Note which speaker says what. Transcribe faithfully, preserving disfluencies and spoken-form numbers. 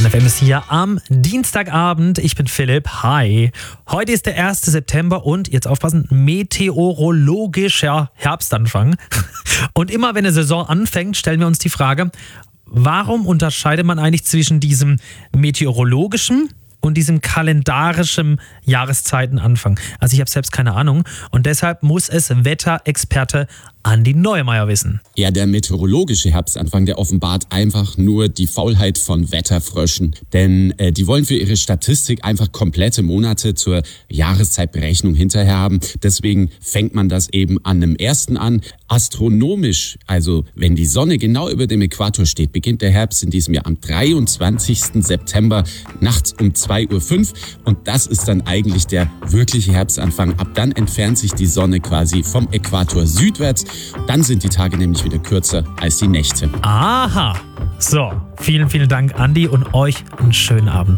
Speaker 1: Stern F M ist hier am Dienstagabend. Ich bin Philipp. Hi. Heute ist der erste September und, jetzt aufpassen, meteorologischer Herbstanfang. Und immer wenn eine Saison anfängt, stellen wir uns die Frage, warum unterscheidet man eigentlich zwischen diesem meteorologischen und diesem kalendarischen Jahreszeitenanfang? Also ich habe selbst keine Ahnung und deshalb muss es Wetterexperte Andi Neumeier wissen.
Speaker 2: Ja, der meteorologische Herbstanfang, der offenbart einfach nur die Faulheit von Wetterfröschen. Denn äh, die wollen für ihre Statistik einfach komplette Monate zur Jahreszeitberechnung hinterher haben. Deswegen fängt man das eben an dem ersten an. Astronomisch, also wenn die Sonne genau über dem Äquator steht, beginnt der Herbst in diesem Jahr am dreiundzwanzigsten September nachts um zwei Uhr fünf. Und das ist dann eigentlich der wirkliche Herbstanfang. Ab dann entfernt sich die Sonne quasi vom Äquator südwärts. Dann sind die Tage nämlich wieder kürzer als die Nächte.
Speaker 1: Aha. So, vielen, vielen Dank, Andi, und euch einen schönen Abend.